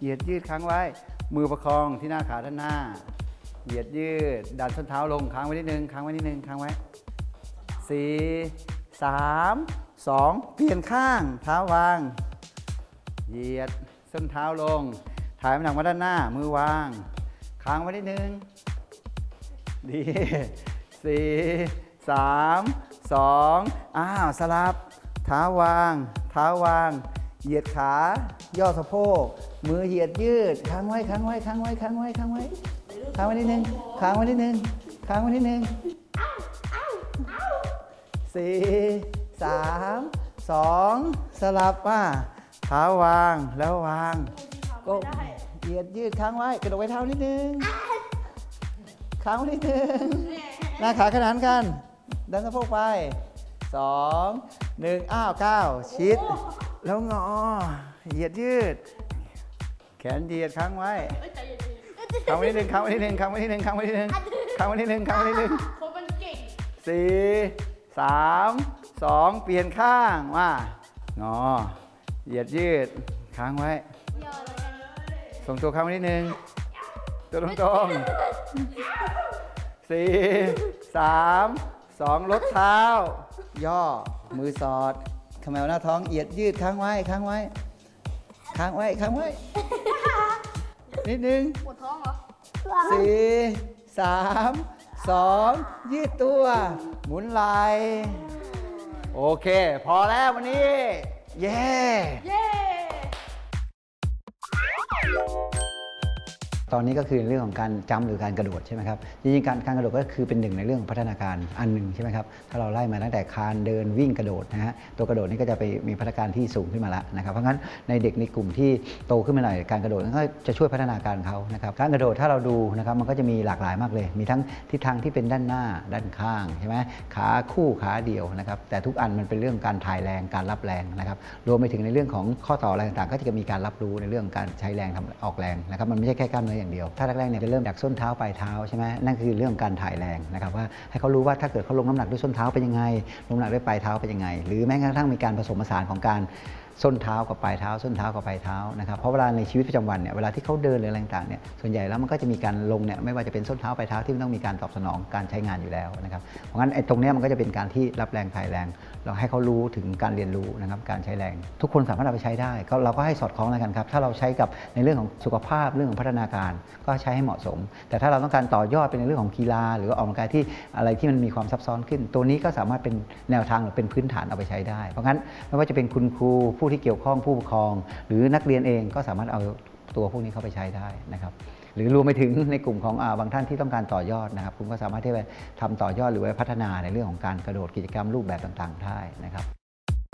เหยียดยืดค้างไว้มือประคองที่หน้าขาด้านหน้าเหยียดยืดดันส้นเท้าลงค้างไว้นิดนึงค้างไว้นิดนึงค้างไว้4 3 2เปลี่ยนข้างเท้าวางเหยียดส้นเท้าลงถ่ายน้ำหนักมาด้านหน้ามือวางค้างไว้นิดนึงดี4 3 2สลับเท้าวางเท้าวางเหยียดขาย่อสะโพกมือเหยียดยืดค้างไว้ค้างไว้ค้างไว้ค้างไว้ค้างไว้ค้างไว้นิดนึงค้างไว้นิดนึงค้างไว้นิดนึง4 3 2สลับเท้าวางแล้ววางก็เหยียดยืดค้างไว้กระโดดไว้เท้านิดนึงค้างไว้นิดนึงหน้าขาขนานกันดันสะโพกไป2 1ก้าวชิดแล้วงอเหยียดยืดแขนเหยียดค้างไว้ค้างไว้นิดนึงค้างไว้นิดนึงค้างไว้นิดนึงค้างไว้นิดนึงค้างไว้นิดนึงค้างไว้นิดนึง4 3 2เปลี่ยนข้างงอเหยียดยืดค้างไว้ส่งตัวค้างไว้นิดนึงตัวตรงๆ4 3 2ลดเท้าย่อมือสอดขมวหน้าท้องเหยียดยืดค้างไว้ค้างไว้ค้างไว้ค้างไว้นิดนึงปวดท้องเหรอ4 3 2ยืดตัวหมุนไหล่โอเคพอแล้ววันนี้เย้ตอนนี้ก็คือเรื่องของการจัมป์หรือการกระโดดใช่ไหมครับจริงๆการกระโดดก็คือเป็นหนึ่งในเรื่องพัฒนาการอันหนึ่งใช่ไหมครับถ้าเราไล่มาตั้งแต่คานเดินวิ่งกระโดดนะฮะตัวกระโดดนี่ก็จะไปมีพัฒนาการที่สูงขึ้นมาแล้วนะครับเพราะงั้นในเด็กในกลุ่มที่โตขึ้นมาหน่อยการกระโดดก็จะช่วยพัฒนาการเขานะครับการกระโดดถ้าเราดูนะครับมันก็จะมีหลากหลายมากเลยมีทั้งทิศทางที่เป็นด้านหน้าด้านข้างใช่ไหมขาคู่ขาเดี่ยวนะครับแต่ทุกอันมันเป็นเรื่องการถ่ายแรงการรับแรงนะครับรวมไปถึงในเรื่องของข้อต่ออะไรต่างๆก็จะมีการรับรู้ในเรื่องการใช้แรงทำออกแรงนะครับมันไม่ใช่แค่กล้ามเนื้ออย่างเดียวถ้าแรกๆเนี่ยจะเริ่มจากส้นเท้าปลายเท้าใช่ไหมนั่นคือเรื่องการถ่ายแรงนะครับว่าให้เขารู้ว่าถ้าเกิดเขาลงน้ำหนักด้วยส้นเท้าเป็นยังไงลงน้ำหนักด้วยปลายเท้าเป็นยังไงหรือแม้กระทั่งมีการผสมผสานของการส้นเท้ากับปลายเท้าส้นเท้ากับปลายเท้านะครับเพราะเวลาในชีวิตประจำวันเนี่ยเวลาที่เขาเดินหรืออะไรต่างๆเนี่ยส่วนใหญ่แล้วมันก็จะมีการลงเนี่ยไม่ว่าจะเป็นส้นเท้าปลายเท้าที่มันต้องมีการตอบสนองการใช้งานอยู่แล้วนะครับเพราะงั้นตรงนี้มันก็จะเป็นการที่รับแรงถ่ายแรงเราให้เขารู้ถึงการเรียนรู้นะครับการใช้แรงทุกคนสามารถเอาไปใช้ได้เราก็ให้สอดคล้องกันครับถ้าเราใช้กับในเรื่องของสุขภาพเรื่องของพัฒนาการก็ใช้ให้เหมาะสมแต่ถ้าเราต้องการต่อยอดเป็นในเรื่องของกีฬาหรือออกกำลังกายที่อะไรที่มันมีความซับซ้อนขึ้นตัวนี้ก็สามารถเป็นแนวทางหรือเป็นพื้นฐานเอาไปใช้ได้เพราะงั้นไม่ว่าจะเป็นคุณครูผู้ที่เกี่ยวข้องผู้ปกครองหรือนักเรียนเองก็สามารถเอาตัวพวกนี้เข้าไปใช้ได้นะครับหรือรวมไปถึงในกลุ่มของบางท่านที่ต้องการต่อยอดนะครับคุณก็สามารถที่จะทำต่อยอดหรือว่าพัฒนาในเรื่องของการกระโดดกิจกรรมรูปแบบต่างๆได้นะครับ